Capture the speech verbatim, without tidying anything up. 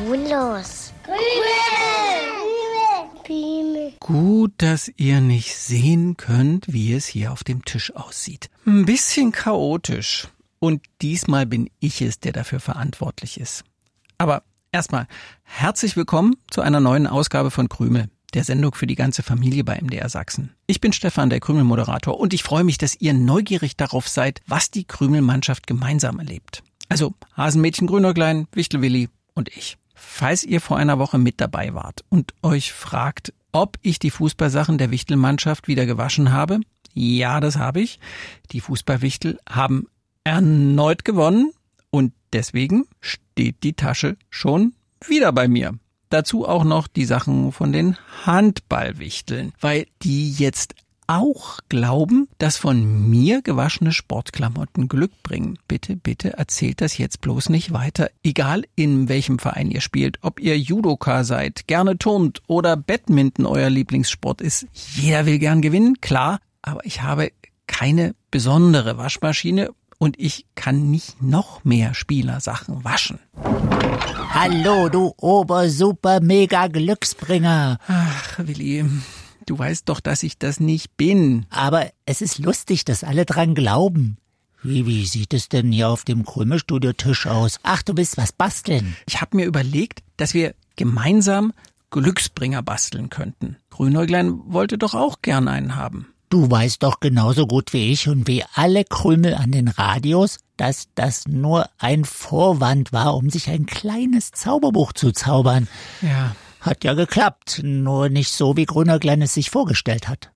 nun los? Krümel! Krümel! Gut, dass ihr nicht sehen könnt, wie es hier auf dem Tisch aussieht. Ein bisschen chaotisch. Und diesmal bin ich es, der dafür verantwortlich ist. Aber erstmal herzlich willkommen zu einer neuen Ausgabe von Krümel, der Sendung für die ganze Familie bei M D R Sachsen. Ich bin Stefan, der Krümel-Moderator, und ich freue mich, dass ihr neugierig darauf seid, was die Krümel-Mannschaft gemeinsam erlebt. Also Hasenmädchen Grünäuglein, Wichtelwilli und ich. Falls ihr vor einer Woche mit dabei wart und euch fragt, ob ich die Fußballsachen der Wichtelmannschaft wieder gewaschen habe, ja, das habe ich. Die Fußballwichtel haben erneut gewonnen und deswegen steht die Tasche schon wieder bei mir. Dazu auch noch die Sachen von den Handballwichteln, weil die jetzt auch glauben, dass von mir gewaschene Sportklamotten Glück bringen. Bitte, bitte erzählt das jetzt bloß nicht weiter. Egal in welchem Verein ihr spielt, ob ihr Judoka seid, gerne turnt oder Badminton euer Lieblingssport ist. Jeder will gern gewinnen, klar, aber ich habe keine besondere Waschmaschine und ich kann nicht noch mehr Spielersachen waschen. Hallo, du Ober-Super-Mega-Glücksbringer. Ach, Willi, du weißt doch, dass ich das nicht bin. Aber es ist lustig, dass alle dran glauben. Wie, wie sieht es denn hier auf dem Krümelstudio-Tisch aus? Ach, du bist was basteln. Ich habe mir überlegt, dass wir gemeinsam Glücksbringer basteln könnten. Grünäuglein wollte doch auch gern einen haben. Du weißt doch genauso gut wie ich und wie alle Krümel an den Radios, dass das nur ein Vorwand war, um sich ein kleines Zauberbuch zu zaubern. Ja. Hat ja geklappt, nur nicht so, wie Grünäuglein es sich vorgestellt hat.